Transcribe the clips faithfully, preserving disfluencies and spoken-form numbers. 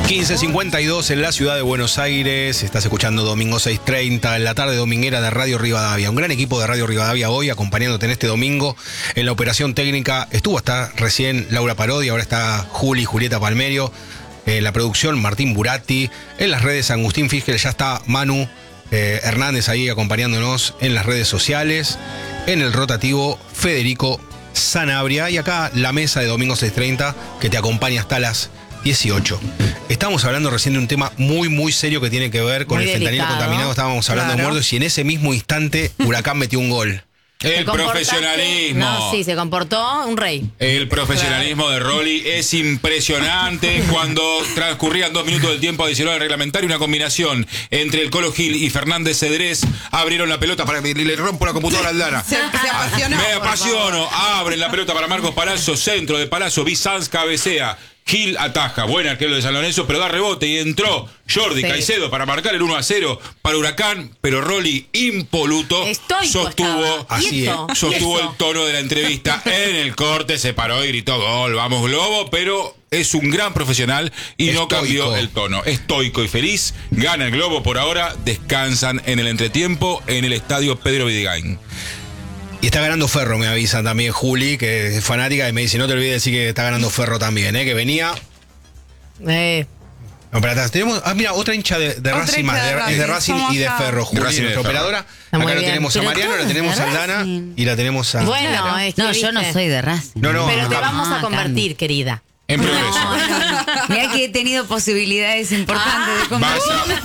quince cincuenta y dos en la ciudad de Buenos Aires. Estás escuchando Domingo seis treinta en la tarde dominguera de Radio Rivadavia. Un gran equipo de Radio Rivadavia hoy acompañándote en este domingo. En la operación técnica estuvo hasta recién Laura Parodi, ahora está Juli, Julieta Palmerio. En la producción Martín Buratti. En las redes Agustín Fischel, ya está Manu eh, Hernández ahí acompañándonos en las redes sociales. En el rotativo Federico Sanabria. Y acá la mesa de Domingo seis treinta que te acompaña hasta las dieciocho. Estábamos hablando recién de un tema muy, muy serio que tiene que ver con muy el fentanilo delicado. contaminado. Estábamos hablando Claro. de muertos y en ese mismo instante Huracán metió un gol. El profesionalismo. No, sí, se comportó un rey. El profesionalismo de Rolly es impresionante. Cuando transcurrían dos minutos del tiempo adicional al reglamentario, una combinación entre el Colo Gil y Fernández Cedrés abrieron la pelota para que le rompo la computadora al Dana. Se, se apasionó. Me apasiono. Abren la pelota para Marcos Palazzo, centro de Palazzo, Bizanz cabecea. Gil ataja, buen arquero de San Lorenzo, pero da rebote y entró Jordi Sí. Caicedo para marcar el uno a cero para Huracán, pero Rolly impoluto Estoico sostuvo, estaba. así Quieto, es, sostuvo quieto. el tono de la entrevista. En el corte se paró y gritó gol, vamos Globo, pero es un gran profesional y no Estoico. cambió el tono. Estoico y feliz, gana el Globo por ahora, descansan en el entretiempo en el estadio Pedro Vidigain. Y está ganando Ferro, me avisa también Juli, que es fanática, y me dice, no te olvides de decir que está ganando Ferro también, ¿eh? Que venía... Eh, No, para atrás. Tenemos, ah, mira, otra hincha de, de Otra Racing hincha más, de de, Racing. es de Racing Somos y de acá. Ferro, Juli, De Racing y de nuestra Ferro. operadora. Está muy Acá lo bien. tenemos a Pero Mariano, la todos tenemos de a Aldana Racing. y la tenemos a... bueno, Claro. es que, No, yo no viste. soy de Racing. No, no, Pero te acá- vamos a Ah, convertir, querida. En progreso. Mirá que he tenido posibilidades importantes de convertirme.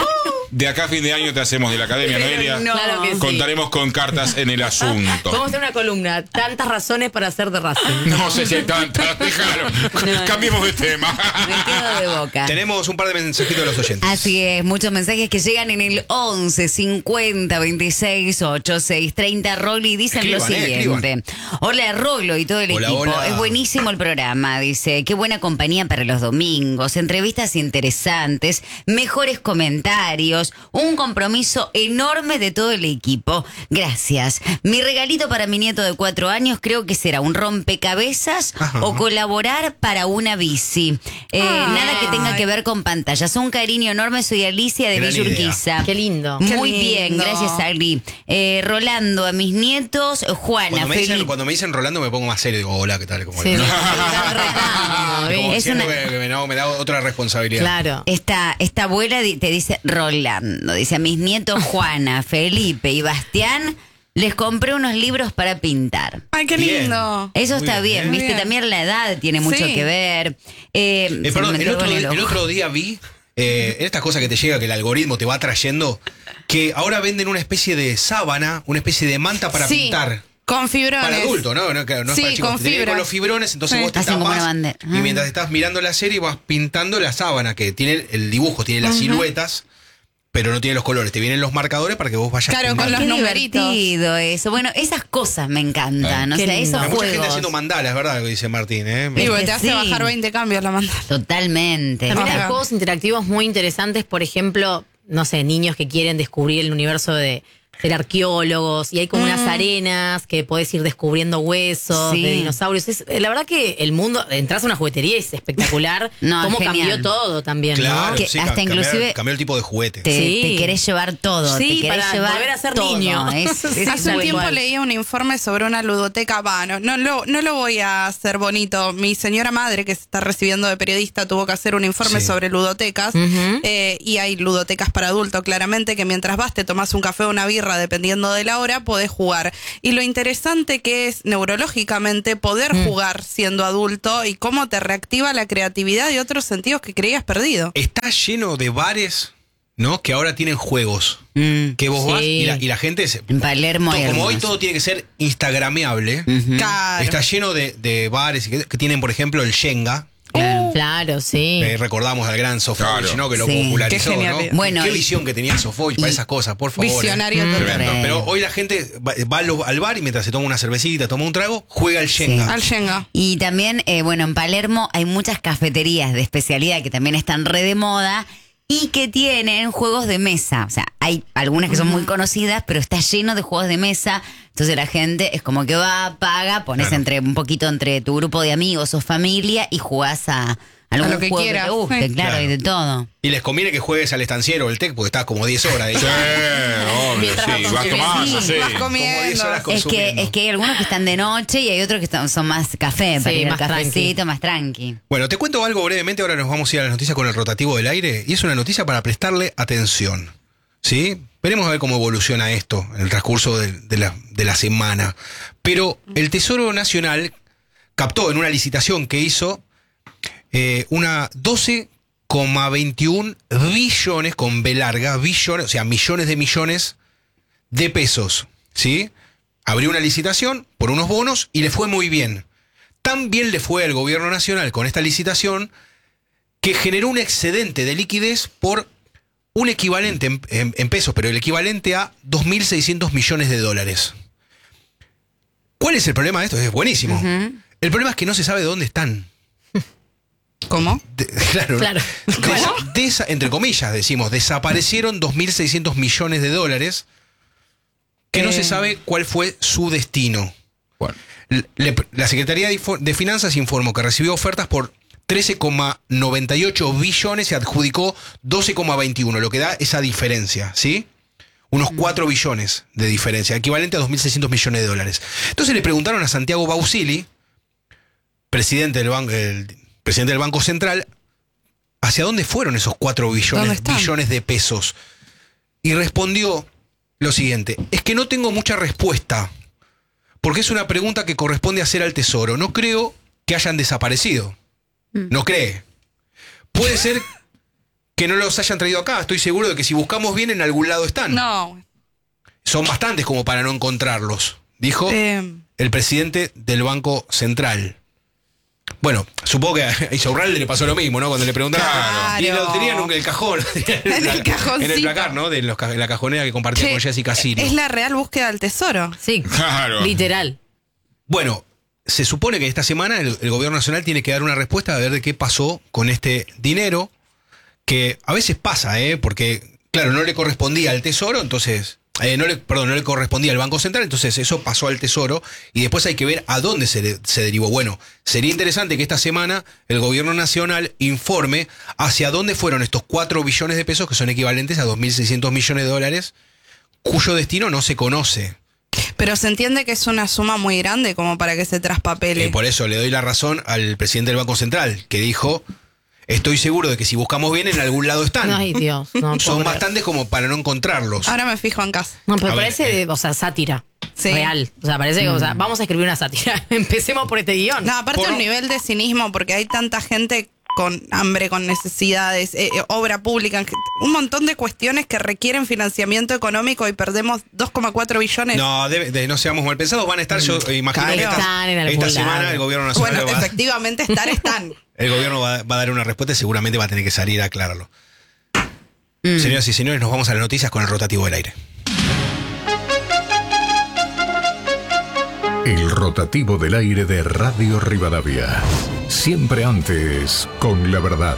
De acá a fin de año te hacemos de la Academia, Pero Noelia. no. Claro que sí. Contaremos con cartas en el asunto. Vamos a hacer una columna. Tantas razones para ser de Racing. No sé si hay tantas, déjalo. Cambiemos de tema. Me quedo de boca. Tenemos un par de mensajitos de los oyentes. Así es, muchos mensajes que llegan en el once cincuenta veintiséis ochenta y seis treinta. Rolly dicen Escriban, lo eh, siguiente. Hola Rolo y todo el Hola, equipo. hola. Es buenísimo el programa, dice. Qué buena compañía para los domingos. Entrevistas interesantes, mejores comentarios, un compromiso enorme de todo el equipo. Gracias. Mi regalito para mi nieto de cuatro años creo que será un rompecabezas Ajá. o colaborar para una bici. Eh, Ay. nada que tenga que ver con pantallas. Un cariño enorme, soy Alicia de Gran Villa idea. Urquiza. Qué lindo. Qué Muy lindo. bien, gracias Ali. Eh, Rolando, a mis nietos, Juana, Cuando me, dicen, Felipe. cuando me dicen Rolando me pongo más serio. Digo, hola, ¿qué tal? ¿Cómo Sí, le me va? está retando, Como ¿ves? Es siento una- que, que me, no, me da otra responsabilidad. Claro. Esta, esta abuela di- te dice Rolando, dice a mis nietos Juana, Felipe y Bastián les compré unos libros para pintar. Ay, qué Bien. lindo. Eso Muy está bien, bien, ¿eh? Muy viste, bien. también la edad tiene mucho Sí. que ver. Eh, Eh, se perdón, me el metió otro, con día, el ojo. otro día vi, eh, estas cosas que te llega, que el algoritmo te va trayendo, que ahora venden una especie de sábana, una especie de manta para Sí, pintar. Con fibrones. Para adultos, ¿no? No, claro, no es Sí, para chicos. con Te viene fibra. con los fibrones, entonces Sí. vos te Hacen como tapás una bandera. y Ah. mientras estás mirando la serie vas pintando la sábana, que tiene el dibujo, tiene las siluetas, pero no tiene los colores. Te vienen los marcadores para que vos vayas Claro, con pintando. los Qué numeritos. divertido eso. Bueno, esas cosas me encantan. O Qué sea, lindo. esos Hay mucha gente juegos. haciendo mandalas, ¿verdad? Lo que dice Martín, ¿eh? Y Es bueno, que te hace sí. bajar veinte cambios la mandala. Totalmente. También hay Ajá. juegos interactivos muy interesantes, por ejemplo, no sé, niños que quieren descubrir el universo de ser arqueólogos y hay como unas arenas que podés ir descubriendo huesos Sí. de dinosaurios. Es, la verdad que el mundo, entras a una juguetería y es espectacular. No, cómo genial. cambió todo también, Claro, ¿no? Que sí, hasta ca- cambiar- inclusive- cambiar el tipo de juguete. Te, Sí. te querés llevar todo, Sí, te querés para llevar volver a ser todo. niño. Es, es Sí, Hace un tal tiempo cual. leía un informe sobre una ludoteca. Va, no, no, lo, no lo voy a hacer bonito. Mi señora madre, que se está recibiendo de periodista, tuvo que hacer un informe Sí. sobre ludotecas. Ujú. Eh, y hay ludotecas para adultos, claramente, que mientras vas te tomás un café o una birra, dependiendo de la hora, podés jugar. Y lo interesante que es neurológicamente poder Mm. jugar siendo adulto y cómo te reactiva la creatividad y otros sentidos que creías perdido. Está lleno de bares, ¿no? Que ahora tienen juegos. Mm. Que vos Sí. vas y la, y la gente se... En Palermo to- hay como hoy algunos. todo tiene que ser instagrameable, Ujú. Claro. está lleno de, de bares que, que tienen, por ejemplo, el Shenga. Claro. Claro, sí. Eh, recordamos al gran Sofovich, Claro. ¿no? Que lo Sí. popularizó, Qué ¿no? genialidad. Bueno, Qué y- visión que tenía Sofovich para y- esas cosas, por favor. ¿eh? Visionario Mm. total. Tremendo. Re. Pero hoy la gente va, va al al bar y mientras se toma una cervecita, toma un trago, juega al Shenga. Al Shenga. Y también, eh, bueno, en Palermo hay muchas cafeterías de especialidad que también están re de moda y que tienen juegos de mesa. O sea, hay algunas que son muy conocidas, pero está lleno de juegos de mesa. Entonces la gente es como que va, paga, pones Claro. entre un poquito entre tu grupo de amigos o familia y jugás a, algún lo que juego quieras, que te guste, sí. claro, Claro. y de todo. Y les conviene que juegues al estanciero o el T E C porque estás como diez horas. De Sí, obvio, Mientras sí, vas vas tomando, consumiendo. sí. Vas como diez comiendo. horas Es que, consumiendo. es que hay algunos que están de noche y hay otros que están- son más café, para Sí, ir al más cafecito, más tranqui. Bueno, te cuento algo brevemente, ahora nos vamos a ir a las noticias con el rotativo del aire, y es una noticia para prestarle atención, ¿sí? Veremos a ver cómo evoluciona esto en el transcurso de, de la, de la semana. Pero el Tesoro Nacional captó en una licitación que hizo eh, una doce coma veintiuno billones, con B larga, billones, o sea, millones de millones de pesos, ¿sí? Abrió una licitación por unos bonos y le fue muy bien. Tan bien le fue al gobierno nacional con esta licitación que generó un excedente de liquidez por un equivalente en, en- en pesos, pero el equivalente a dos mil seiscientos millones de dólares. ¿Cuál es el problema de esto? Es buenísimo. El problema es que no se sabe de dónde están. ¿Cómo? De- claro. Claro. Desa- desa- entre comillas decimos, desaparecieron dos mil seiscientos millones de dólares que no Eh. se sabe cuál fue su destino. Bueno. Le- la Secretaría de Info- de Finanzas informó que recibió ofertas por trece coma noventa y ocho billones y adjudicó doce coma veintiuno, lo que da esa diferencia, ¿sí? Unos cuatro billones de diferencia, equivalente a dos mil seiscientos millones de dólares. Entonces le preguntaron a Santiago Bausili, presidente del, ban- el presidente del Banco Central, ¿hacia dónde fueron esos cuatro ¿Dónde billones, están? billones de pesos? Y respondió lo siguiente: es que no tengo mucha respuesta, porque es una pregunta que corresponde hacer al Tesoro. No creo que hayan desaparecido. No cree. Puede ser que no los hayan traído acá. Estoy seguro de que si buscamos bien en algún lado están. No. Son bastantes como para no encontrarlos, dijo Eh, el presidente del Banco Central. Bueno, supongo que a Isaurralde le pasó lo mismo, ¿no? Cuando le preguntaron. Claro. Y lo tenían en el cajón. En el cajoncito. En el placar, ¿no? De los ca- en la cajonera que compartía che, con Jessica Sirio. es la real búsqueda del tesoro. Sí, Claro. literal. Bueno, se supone que esta semana el, el gobierno nacional tiene que dar una respuesta a ver de qué pasó con este dinero, que a veces pasa, ¿eh? Porque, claro, no le correspondía al Tesoro, entonces... eh, no le, perdón, no le correspondía al Banco Central, entonces eso pasó al Tesoro y después hay que ver a dónde se, de- se derivó. Bueno, sería interesante que esta semana el gobierno nacional informe hacia dónde fueron estos cuatro billones de pesos, que son equivalentes a dos mil seiscientos millones de dólares, cuyo destino no se conoce. Pero se entiende que es una suma muy grande como para que se traspapele. Eh, por eso le doy la razón al presidente del Banco Central, que dijo, estoy seguro de que si buscamos bien en algún lado están. Ay, Dios. No, Son puedo creer. bastantes como para no encontrarlos. Ahora me fijo en casa. No, pero A ver, parece, eh. de, o sea, sátira. Sí. Real. O sea, parece que, o sea, vamos a escribir una sátira. Empecemos por este guión. No, aparte Por- un nivel de cinismo, porque hay tanta gente con hambre, con necesidades, eh, eh, obra pública, un montón de cuestiones que requieren financiamiento económico y perdemos dos coma cuatro billones. No, debe- de- no seamos mal pensados, van a estar, yo imagino Claro. que esta, Están en algún esta lado. semana el gobierno nacional Bueno, va, efectivamente estar están. el gobierno va, va a dar una respuesta y seguramente va a tener que salir a aclararlo. Señoras y señores, nos vamos a las noticias con el rotativo del aire. El rotativo del aire de Radio Rivadavia. Siempre antes con la verdad.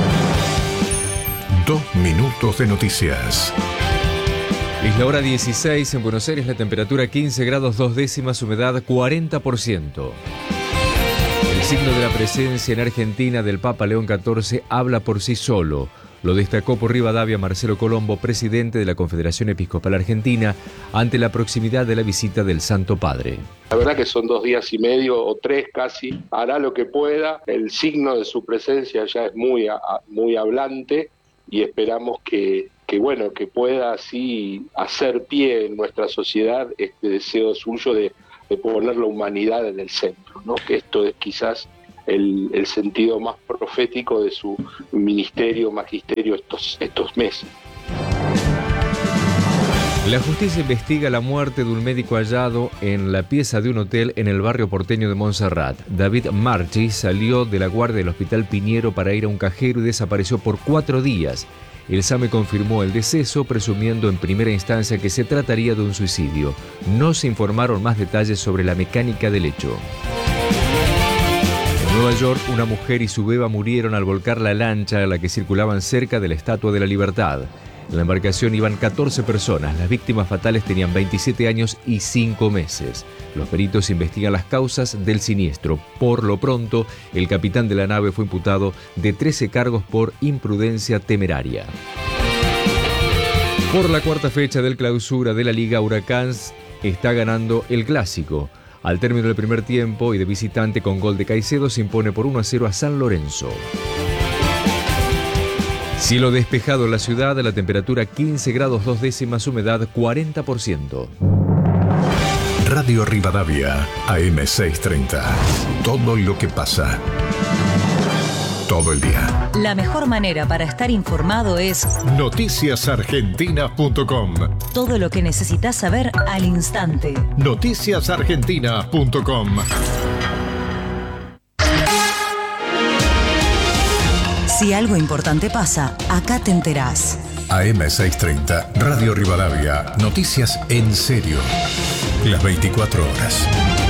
Dos minutos de noticias. Es la hora dieciséis en Buenos Aires, la temperatura quince grados dos décimas, humedad cuarenta por ciento. El signo de la presencia en Argentina del Papa León catorce habla por sí solo. Lo destacó por Rivadavia Marcelo Colombo, presidente de la Confederación Episcopal Argentina, ante la proximidad de la visita del Santo Padre. La verdad que son dos días y medio o tres casi, hará lo que pueda, el signo de su presencia ya es muy, a- muy hablante y esperamos que, que, bueno, que pueda así hacer pie en nuestra sociedad este deseo suyo de, de poner la humanidad en el centro, ¿no? Que esto es quizás el, el sentido más profético de su ministerio, magisterio estos, estos meses. La justicia investiga la muerte de un médico hallado en la pieza de un hotel en el barrio porteño de Montserrat. David Marchi salió de la guardia del Hospital Piñero para ir a un cajero y desapareció por cuatro días. El SAME confirmó el deceso, presumiendo en primera instancia que se trataría de un suicidio. No se informaron más detalles sobre la mecánica del hecho. En Nueva York, una mujer y su beba murieron al volcar la lancha a la que circulaban cerca de la Estatua de la Libertad. En la embarcación iban catorce personas. Las víctimas fatales tenían veintisiete años y cinco meses. Los peritos investigan las causas del siniestro. Por lo pronto, el capitán de la nave fue imputado de trece cargos por imprudencia temeraria. Por la cuarta fecha del clausura de la Liga, Huracán está ganando el clásico. Al término del primer tiempo y de visitante con gol de Caicedo, se impone por uno a cero a San Lorenzo. Cielo despejado en la ciudad, la temperatura quince grados dos décimas, humedad cuarenta por ciento. Radio Rivadavia, A M seiscientos treinta. Todo lo que pasa. Todo el día. La mejor manera para estar informado es noticias argentinas punto com. Todo lo que necesitas saber al instante. noticias argentinas punto com. Si algo importante pasa, acá te enterás. A M seiscientos treinta, Radio Rivadavia, noticias en serio. Las veinticuatro horas.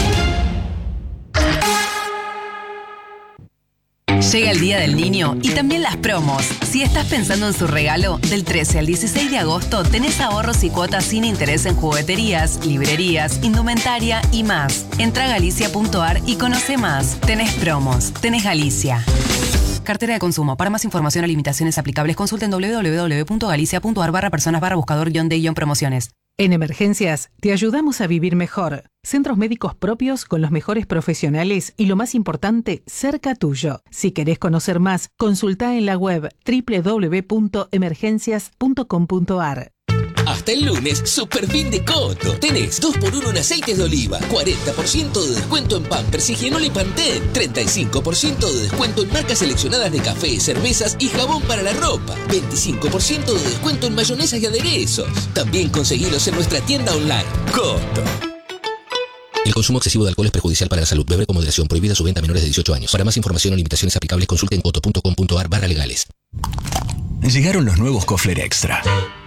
Llega el Día del Niño y también las promos. Si estás pensando en su regalo, del trece al dieciséis de agosto tenés ahorros y cuotas sin interés en jugueterías, librerías, indumentaria y más. Entra a galicia punto ar y conoce más. Tenés promos. Tenés Galicia. Cartera de consumo. Para más información o limitaciones aplicables, consulten doble u doble u doble u punto galicia punto ar barra personas barra buscador guión de guión promociones. En Emergencias, te ayudamos a vivir mejor. Centros médicos propios con los mejores profesionales y, lo más importante, cerca tuyo. Si querés conocer más, consultá en la web doble u doble u doble u punto emergencias punto com punto ar. Hasta el lunes, super fin de Coto. Tenés dos por uno en aceites de oliva, cuarenta por ciento de descuento en Pampers, Higienol y Pantene, treinta y cinco por ciento de descuento en marcas seleccionadas de café, cervezas y jabón para la ropa, veinticinco por ciento de descuento en mayonesas y aderezos. También conseguilos en nuestra tienda online. Coto. El consumo excesivo de alcohol es perjudicial para la salud. Beber con moderación. Prohibida su venta a menores de dieciocho años. Para más información o limitaciones aplicables, consulte en coto punto com punto ar barra legales. Llegaron los nuevos Kofler Extra.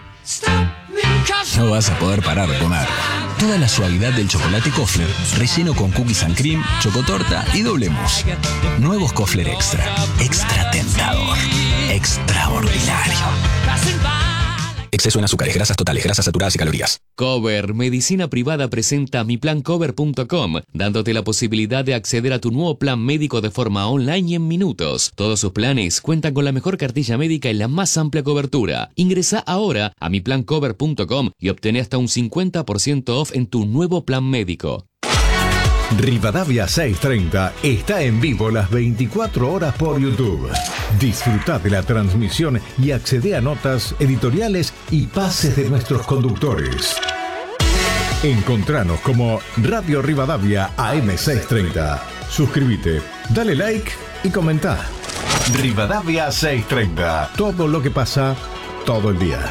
No vas a poder parar de comer. Toda la suavidad del chocolate Kofler, relleno con cookies and cream, chocotorta y doble mousse. Nuevos Kofler Extra. Extra tentador. Extraordinario. Exceso en azúcares, grasas totales, grasas saturadas y calorías. Cover Medicina Privada presenta mi plan cover punto com, dándote la posibilidad de acceder a tu nuevo plan médico de forma online y en minutos. Todos sus planes cuentan con la mejor cartilla médica y la más amplia cobertura. Ingresa ahora a mi plan cover punto com y obtén hasta un cincuenta por ciento off en tu nuevo plan médico. Rivadavia seiscientos treinta está en vivo las veinticuatro horas por YouTube. Disfruta de la transmisión y accede a notas, editoriales y pases de nuestros conductores. Encontranos como Radio Rivadavia A M seiscientos treinta. Suscríbete, dale like y comenta. Rivadavia seiscientos treinta. Todo lo que pasa, todo el día.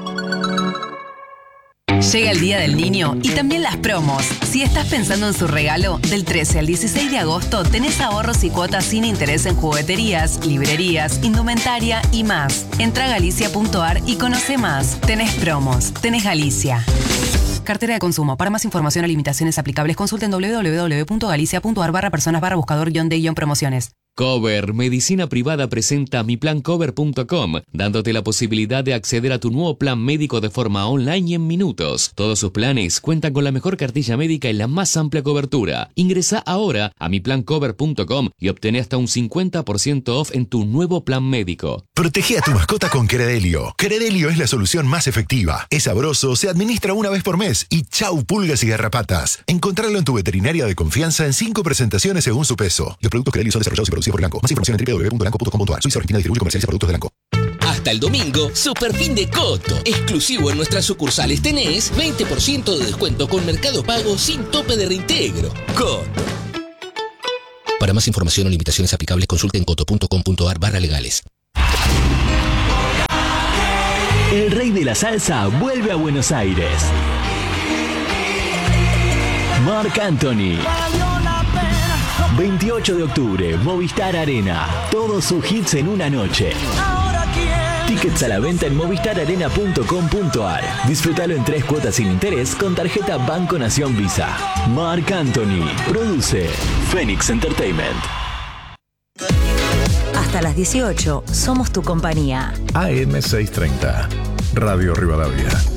Llega el Día del Niño y también las promos. Si estás pensando en su regalo, del trece al dieciséis de agosto tenés ahorros y cuotas sin interés en jugueterías, librerías, indumentaria y más. Entra a galicia punto ar y conoce más. Tenés promos. Tenés Galicia. Cartera de consumo. Para más información o limitaciones aplicables, consulten doble u doble u doble u punto galicia punto ar barra personas barra buscador guión de guión promociones. Cover Medicina Privada presenta mi plan cover punto com, dándote la posibilidad de acceder a tu nuevo plan médico de forma online y en minutos. Todos sus planes cuentan con la mejor cartilla médica y la más amplia cobertura. Ingresa ahora a mi plan cover punto com y obtén hasta un cincuenta por ciento off en tu nuevo plan médico. Protege a tu mascota con Credelio. Credelio es la solución más efectiva. Es sabroso, se administra una vez por mes y chau pulgas y garrapatas. Encontrarlo en tu veterinaria de confianza en cinco presentaciones según su peso. Los productos Credelio son desarrollados y producidos por Elanco. Más información en doble u doble u doble u punto elanco punto com punto ar. Suiza Argentina distribuye y comercializa productos de Elanco. Hasta el domingo, super fin de Coto. Exclusivo en nuestras sucursales tenés veinte por ciento de descuento con Mercado Pago sin tope de reintegro. Coto. Para más información o limitaciones aplicables, consulte en coto punto com punto ar barra legales. El rey de la salsa vuelve a Buenos Aires. Marc Anthony. veintiocho de octubre, Movistar Arena. Todos sus hits en una noche. Tickets a la venta en movistar arena punto com punto ar. Disfrútalo en tres cuotas sin interés con tarjeta Banco Nación Visa. Marc Anthony. Produce Phoenix Entertainment. Hasta las dieciocho, somos tu compañía. A M seiscientos treinta. Radio Rivadavia.